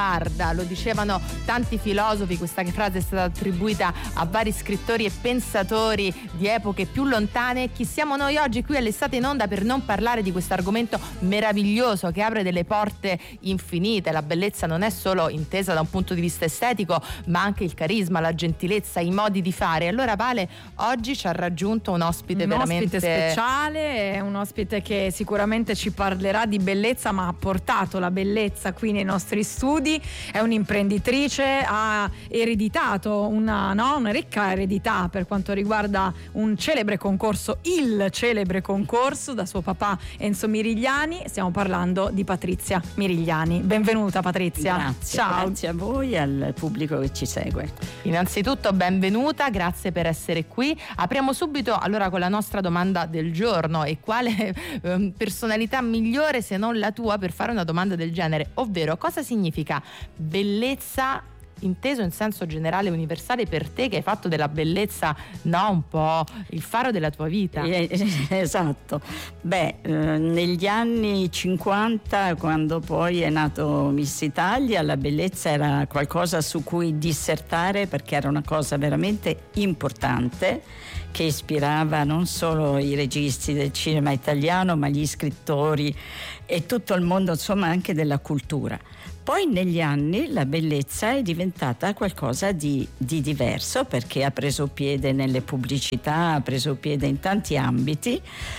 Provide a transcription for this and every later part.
Lo dicevano tanti filosofi, questa frase è stata attribuita a vari scrittori e pensatori di epoche più lontane. Chi siamo noi oggi qui all'Estate in Onda per non parlare di questo argomento meraviglioso che apre delle porte infinite? La bellezza non è solo intesa da un punto di vista estetico, ma anche il carisma, la gentilezza, i modi di fare. Allora Vale, oggi ci ha raggiunto un ospite veramente speciale, un ospite che sicuramente ci parlerà di bellezza, ma ha portato la bellezza qui nei nostri studi. È un'imprenditrice, ha ereditato una ricca eredità per quanto riguarda un celebre concorso, il celebre concorso da suo papà Enzo Mirigliani. Stiamo parlando di Patrizia Mirigliani. Benvenuta Patrizia. Grazie. Ciao. Grazie a voi e al pubblico che ci segue. Innanzitutto benvenuta, grazie per essere qui. Apriamo subito allora con la nostra domanda del giorno. E quale personalità migliore se non la tua per fare una domanda del genere, ovvero cosa significa bellezza inteso in senso generale universale per te, che hai fatto della bellezza un po' il faro della tua vita? Esatto. Negli anni 50, quando poi è nato Miss Italia, la bellezza era qualcosa su cui dissertare, perché era una cosa veramente importante che ispirava non solo i registi del cinema italiano, ma gli scrittori e tutto il mondo, insomma, anche della cultura. Poi negli anni la bellezza è diventata qualcosa di diverso, perché ha preso piede nelle pubblicità, ha preso piede in tanti ambiti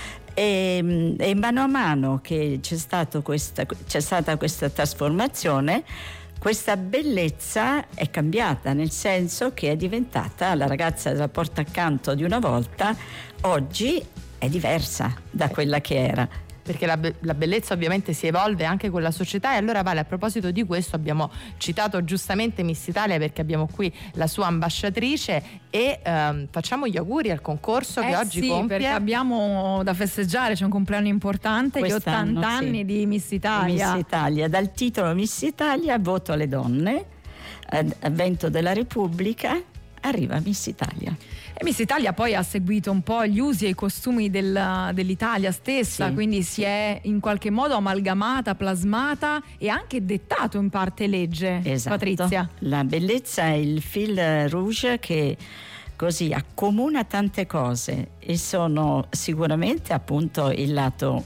e mano a mano che c'è stata questa trasformazione, questa bellezza è cambiata, nel senso che è diventata la ragazza della porta accanto di una volta, oggi è diversa da quella che era. Perché la bellezza ovviamente si evolve anche con la società. E allora Vale, a proposito di questo, abbiamo citato giustamente Miss Italia perché abbiamo qui la sua ambasciatrice e facciamo gli auguri al concorso che oggi compie. Perché abbiamo da festeggiare, c'è un compleanno importante, quest'anno, gli 80 anni di Miss Italia. Miss Italia, dal titolo Miss Italia, voto alle donne, avvento della Repubblica, arriva Miss Italia. E Miss Italia poi ha seguito un po' gli usi e i costumi dell'Italia stessa, sì. Quindi si è in qualche modo amalgamata, plasmata e anche dettato in parte legge. Esatto. Patrizia. La bellezza è il fil rouge che così accomuna tante cose, e sono sicuramente appunto il lato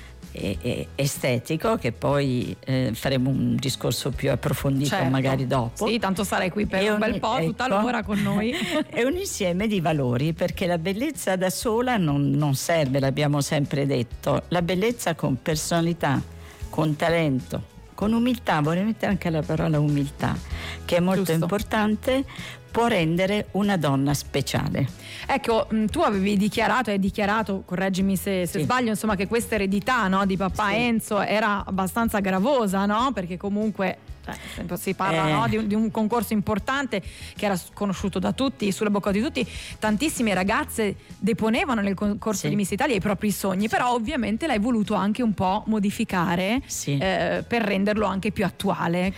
estetico, che poi faremo un discorso più approfondito, certo, magari dopo. Sì, tanto sarai qui per un bel po', tutta l'ora con noi. È un insieme di valori, perché la bellezza da sola non serve, l'abbiamo sempre detto. La bellezza con personalità, con talento, con umiltà, vorrei mettere anche la parola umiltà, che è molto importante, può rendere una donna speciale. Ecco, tu hai dichiarato, correggimi se sbaglio, insomma, che questa eredità, no, di papà Enzo era abbastanza gravosa, no? Perché comunque si parla di un concorso importante che era conosciuto da tutti, sulla bocca di tutti. Tantissime ragazze deponevano nel concorso di Miss Italia i propri sogni, però ovviamente l'hai voluto anche un po' modificare per renderlo anche più attuale.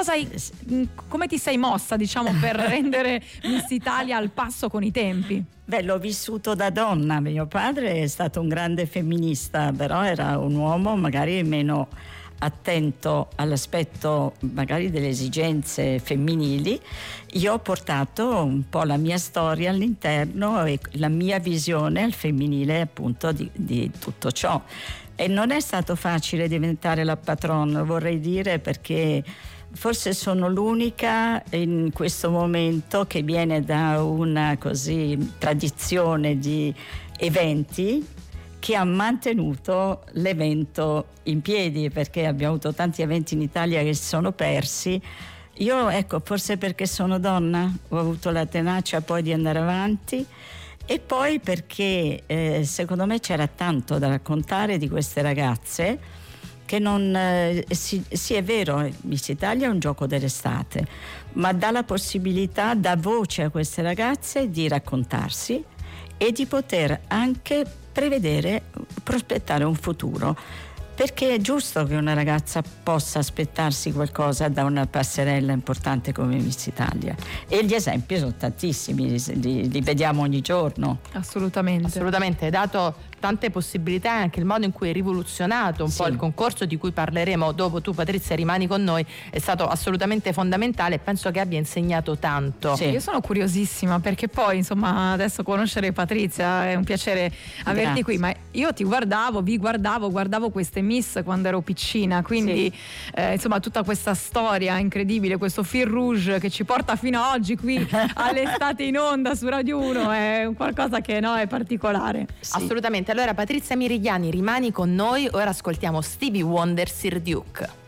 Come ti sei mossa, diciamo, per rendere Miss Italia al passo con i tempi? L'ho vissuto da donna. Mio padre è stato un grande femminista, però era un uomo magari meno attento all'aspetto magari delle esigenze femminili. Io ho portato un po' la mia storia all'interno e la mia visione al femminile, appunto, di tutto ciò. E non è stato facile diventare la patron, vorrei dire, perché forse sono l'unica in questo momento che viene da una tradizione di eventi che ha mantenuto l'evento in piedi, perché abbiamo avuto tanti eventi in Italia che si sono persi. Io, forse perché sono donna, ho avuto la tenacia poi di andare avanti, e poi perché secondo me c'era tanto da raccontare di queste ragazze, che sì, è vero, Miss Italia è un gioco dell'estate, ma dà la possibilità, dà voce a queste ragazze di raccontarsi e di poter anche prospettare un futuro, perché è giusto che una ragazza possa aspettarsi qualcosa da una passerella importante come Miss Italia, e gli esempi sono tantissimi, li vediamo ogni giorno. Assolutamente. Hai dato tante possibilità e anche il modo in cui hai rivoluzionato un po' il concorso, di cui parleremo dopo. Tu, Patrizia, rimani con noi, è stato assolutamente fondamentale e penso che abbia insegnato tanto. Io sono curiosissima, perché poi insomma adesso conoscere Patrizia è un piacere averti qui, ma io vi guardavo queste Miss quando ero piccina, quindi insomma tutta questa storia incredibile, questo fil rouge che ci porta fino a oggi qui all'estate in onda su Radio 1 è qualcosa che è particolare. Assolutamente. Allora, Patrizia Mirigliani, rimani con noi, ora ascoltiamo Stevie Wonder, Sir Duke.